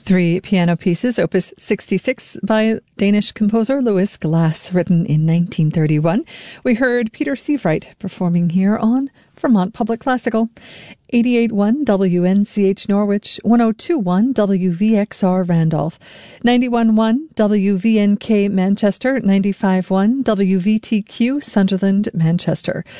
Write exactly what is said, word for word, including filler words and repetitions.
Three piano pieces, opus sixty-six by Danish composer Louis Glass, written in nineteen thirty-one. We heard Peter Sievewright performing here on Vermont Public Classical. eighty-eight point one W N C H Norwich, one oh two point one W V X R Randolph, ninety-one point one W V N K Manchester, ninety-five point one W V T Q Sunderland, Manchester.